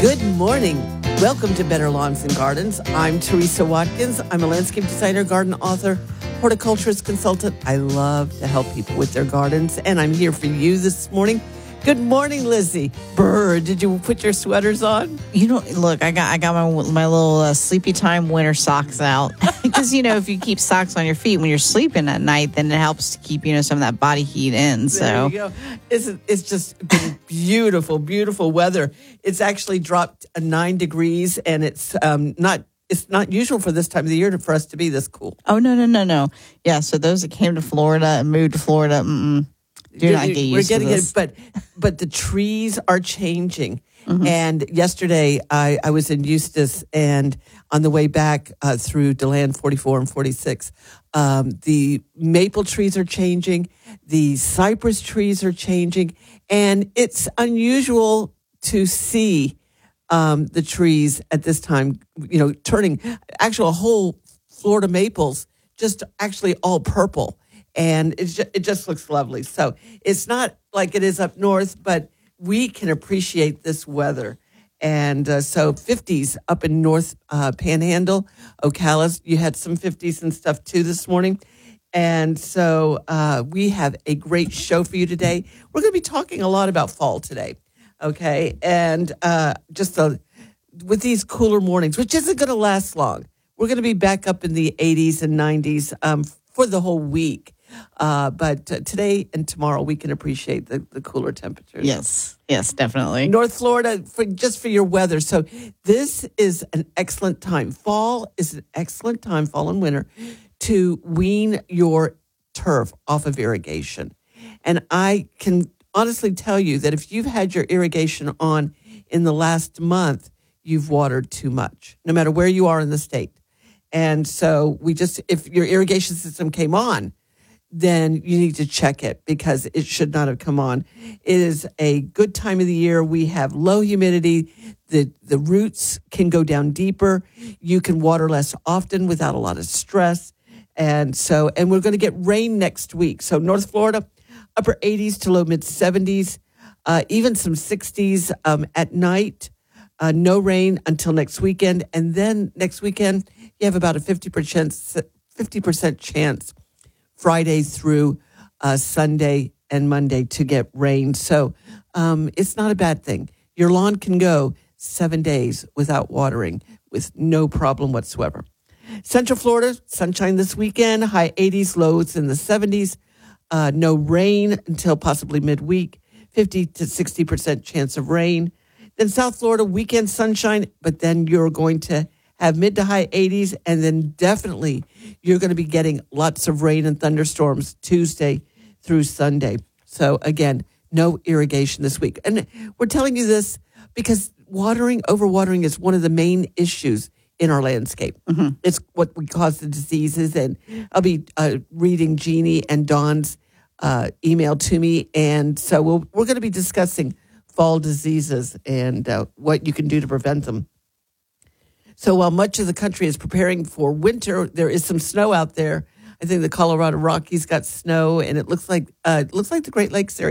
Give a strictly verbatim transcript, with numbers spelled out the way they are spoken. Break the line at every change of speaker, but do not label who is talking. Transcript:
Good morning. Welcome to Better Lawns and Gardens. I'm Teresa Watkins. I'm a landscape designer, garden author, horticulturist consultant. I love to help people with their gardens, and I'm here for you this morning. Good morning, Lizzie. Brr, did you put your sweaters on?
You know, look, I got I got my my little uh, sleepy time winter socks out because you know if you keep socks on your feet when you're sleeping at night, then it helps to keep you know some of that body heat in. So
there you go. It's it's just been beautiful, beautiful weather. It's actually dropped uh, nine degrees, and it's um, not. It's not usual for this time of the year to, for us to be this cool.
Oh no no no no yeah. So those that came to Florida and moved to Florida. Mm-mm. Do not get used
We're getting
to this.
it, but but the trees are changing. Mm-hmm. And yesterday I, I was in Eustis, and on the way back uh, through DeLand forty-four and forty-six, um, the maple trees are changing, the cypress trees are changing, and it's unusual to see um, the trees at this time, you know, turning actual whole Florida maples just actually all purple. And it just, it just looks lovely. So it's not like it is up north, but we can appreciate this weather. And uh, so fifties up in North uh, Panhandle, Ocala, you had some fifties and stuff too this morning. And so uh, we have a great show for you today. We're going to be talking a lot about fall today, okay? And uh, just a, with these cooler mornings, which isn't going to last long. We're going to be back up in the eighties and nineties um, for the whole week. Uh, but uh, today and tomorrow, we can appreciate the, the cooler temperatures.
Yes, yes, definitely.
North Florida, for, just for your weather. So this is an excellent time. Fall is an excellent time, fall and winter, to wean your turf off of irrigation. And I can honestly tell you that if you've had your irrigation on in the last month, you've watered too much, no matter where you are in the state. And so we just, if your irrigation system came on, then you need to check it because it should not have come on. It is a good time of the year. We have low humidity. The the roots can go down deeper. You can water less often without a lot of stress. And so, and we're going to get rain next week. So North Florida, upper eighties to low mid seventies, uh, even some sixties um, at night. Uh, no rain until next weekend. And then next weekend, you have about a fifty percent, fifty percent chance Friday through uh, Sunday and Monday to get rain. So um, it's not a bad thing. Your lawn can go seven days without watering with no problem whatsoever. Central Florida, sunshine this weekend, high eighties, lows in the seventies. Uh, no rain until possibly midweek, fifty to sixty percent chance of rain. Then South Florida, weekend sunshine, but then you're going to have mid to high eighties, and then definitely you're going to be getting lots of rain and thunderstorms Tuesday through Sunday. So again, no irrigation this week. And we're telling you this because watering, overwatering is one of the main issues in our landscape. Mm-hmm. It's what we cause the diseases. And I'll be uh, reading Jeannie and Dawn's uh, email to me. And so we'll, we're going to be discussing fall diseases and uh, what you can do to prevent them. So while much of the country is preparing for winter, there is some snow out there. I think the Colorado Rockies got snow, and it looks like uh, it looks like the Great Lakes area